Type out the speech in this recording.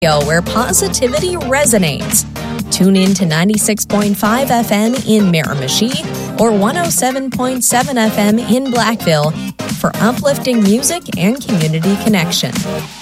where positivity resonates. Tune in to 96.5 FM in Miramichi or 107.7 FM in Blackville for uplifting music and community connection.